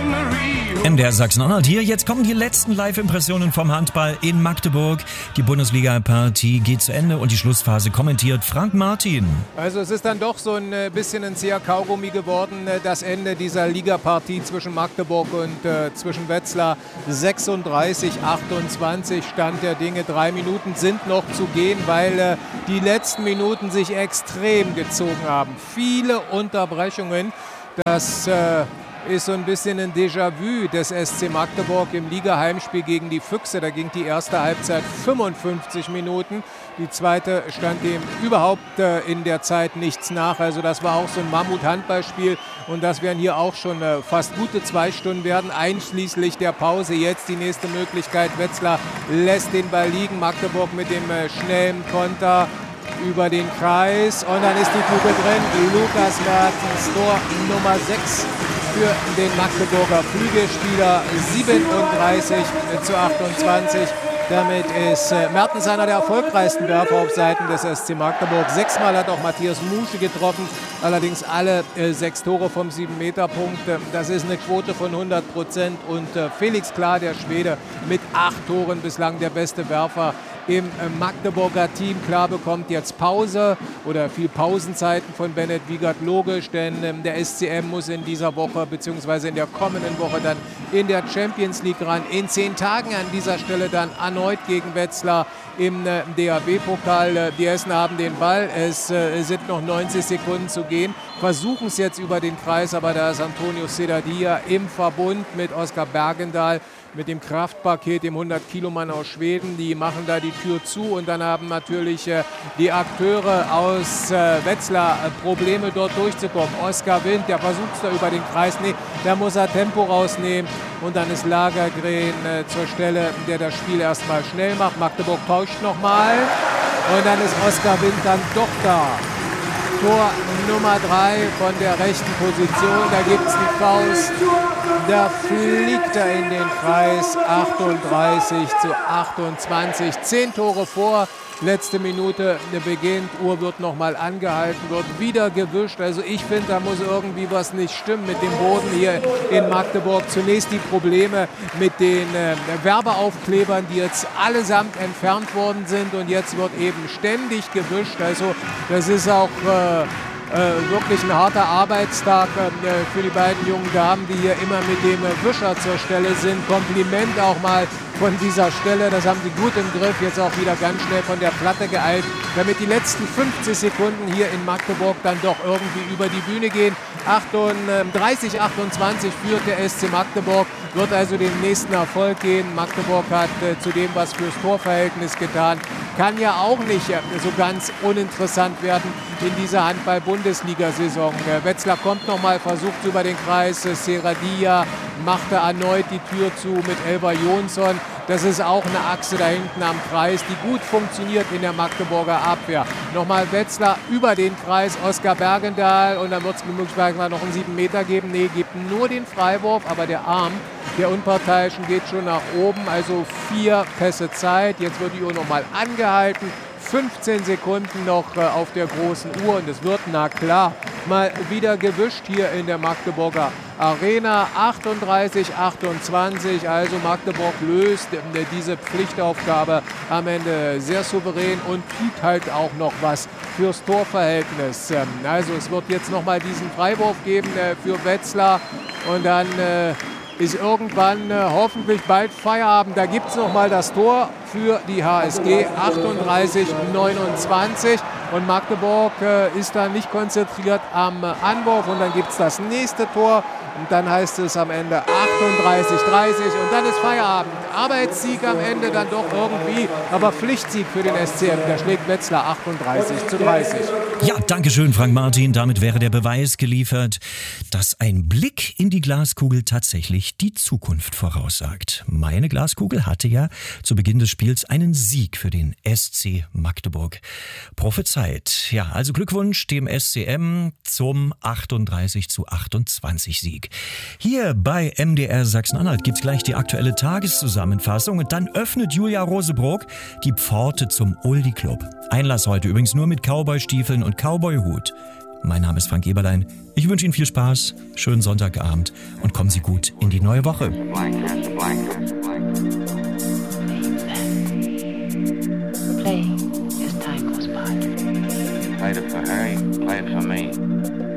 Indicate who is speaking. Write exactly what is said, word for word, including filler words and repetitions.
Speaker 1: M D R Sachsen-Anhalt hier. Jetzt kommen die letzten Live-Impressionen vom Handball in Magdeburg. Die Bundesliga-Partie geht zu Ende und die Schlussphase kommentiert Frank Martin.
Speaker 2: Also es ist dann doch so ein bisschen ein zäher Kaugummi geworden, das Ende dieser Ligapartie zwischen Magdeburg und äh, zwischen Wetzlar. sechsunddreißig achtundzwanzig Stand der Dinge. Drei Minuten sind noch zu gehen, weil äh, die letzten Minuten sich extrem gezogen haben. Viele Unterbrechungen. Das äh, ist so ein bisschen ein Déjà-vu des S C Magdeburg im Liga-Heimspiel gegen die Füchse. Da ging die erste Halbzeit fünfundfünfzig Minuten. Die zweite stand dem überhaupt äh, in der Zeit nichts nach. Also das war auch so ein Mammut-Handballspiel. Und das werden hier auch schon äh, fast gute zwei Stunden werden, einschließlich der Pause. Jetzt die nächste Möglichkeit. Wetzlar lässt den Ball liegen. Magdeburg mit dem äh, schnellen Konter über den Kreis. Und dann ist die Kugel drin. Lukas Mertens, Tor Nummer sechs. Für den Magdeburger Flügelspieler, siebenunddreißig zu achtundzwanzig. Damit ist äh, Mertens einer der erfolgreichsten Werfer auf Seiten des S C Magdeburg. Sechsmal hat auch Matthias Musche getroffen, allerdings alle äh, sechs Tore vom sieben Meter Punkt. Das ist eine Quote von hundert Prozent und äh, Felix Klar, der Schwede, mit acht Toren bislang der beste Werfer im Magdeburger Team. Klar bekommt jetzt Pause oder viel Pausenzeiten von Bennett Wiegert, logisch, denn ähm, der S C M muss in dieser Woche bzw. in der kommenden Woche dann in der Champions League ran. In zehn Tagen an dieser Stelle dann erneut gegen Wetzlar im äh, D H B-Pokal. Äh, die Hessen haben den Ball, es äh, sind noch neunzig Sekunden zu gehen, versuchen es jetzt über den Kreis, aber da ist Antonio Sedadia im Verbund mit Oskar Bergendahl, mit dem Kraftpaket, dem hundert Kilo Mann aus Schweden. Die machen da die Tür zu und dann haben natürlich äh, die Akteure aus äh, Wetzlar äh, Probleme dort durchzukommen. Oskar Wind, der versucht es da über den Kreis. Nee, da muss er Tempo rausnehmen. Und dann ist Lagergren äh, zur Stelle, der das Spiel erstmal schnell macht. Magdeburg tauscht nochmal. Und dann ist Oskar Wind dann doch da. Tor Nummer drei von der rechten Position. Da gibt es die Faust. Da fliegt er in den Kreis. achtunddreißig zu achtundzwanzig. Zehn Tore vor. Letzte Minute beginnt. Uhr wird nochmal angehalten. Wird wieder gewischt. Also ich finde, da muss irgendwie was nicht stimmen mit dem Boden hier in Magdeburg. Zunächst die Probleme mit den äh, Werbeaufklebern, die jetzt allesamt entfernt worden sind. Und jetzt wird eben ständig gewischt. Also das ist auch Äh, Äh, wirklich ein harter Arbeitstag äh, für die beiden jungen Damen, die hier immer mit dem äh, Wischer zur Stelle sind. Kompliment auch mal von dieser Stelle, das haben sie gut im Griff, jetzt auch wieder ganz schnell von der Platte geeilt, damit die letzten fünfzig Sekunden hier in Magdeburg dann doch irgendwie über die Bühne gehen. achtunddreißig achtundzwanzig führt der S C Magdeburg, wird also den nächsten Erfolg gehen. Magdeburg hat äh, zu dem, was fürs Torverhältnis getan, kann ja auch nicht äh, so ganz uninteressant werden in dieser Handball-Bundesliga-Saison. Äh, Wetzlar kommt nochmal, versucht über den Kreis. Äh, Seradia machte erneut die Tür zu mit Elva Jonsson. Das ist auch eine Achse da hinten am Kreis, die gut funktioniert in der Magdeburger Abwehr. Nochmal Wetzlar über den Kreis, Oskar Bergendahl, und dann wird es möglicherweise noch einen sieben Meter geben. Nee, gibt nur den Freiwurf, aber der Arm der Unparteiischen geht schon nach oben. Also vier Pässe Zeit. Jetzt wird die Uhr nochmal angehalten. fünfzehn Sekunden noch äh, auf der großen Uhr und es wird, na klar, mal wieder gewischt hier in der Magdeburger Arena. achtunddreißig achtundzwanzig, also Magdeburg löst äh, diese Pflichtaufgabe am Ende sehr souverän und tut halt auch noch was fürs Torverhältnis. Ähm, also es wird jetzt nochmal diesen Freiwurf geben äh, für Wetzlar und dann äh, ist irgendwann äh, hoffentlich bald Feierabend. Da gibt es nochmal das Tor für die H S G, achtunddreißig neunundzwanzig. Und Magdeburg äh, ist da nicht konzentriert am äh, Anwurf. Und dann gibt es das nächste Tor. Und dann heißt es am Ende achtunddreißig dreißig. Und dann ist Feierabend. Arbeitssieg am Ende dann doch irgendwie. Aber Pflichtsieg für den S C M. Da schlägt Wetzlar achtunddreißig zu dreißig.
Speaker 1: Ja, danke schön, Frank Martin. Damit wäre der Beweis geliefert, dass ein Blick in die Glaskugel tatsächlich die Zukunft voraussagt. Meine Glaskugel hatte ja zu Beginn des Spiels einen Sieg für den S C Magdeburg prophezeit. Ja, also Glückwunsch dem S C M zum achtunddreißig zu achtundzwanzig Sieg. Hier bei M D R Sachsen-Anhalt gibt's gleich die aktuelle Tageszusammenfassung und dann öffnet Julia Rosebrock die Pforte zum Oldie Club. Einlass heute übrigens nur mit Cowboy-Stiefeln und Cowboy-Hut. Mein Name ist Frank Eberlein. Ich wünsche Ihnen viel Spaß, schönen Sonntagabend und kommen Sie gut in die neue Woche.
Speaker 3: Play as time goes by. Played it for Harry, play it for me.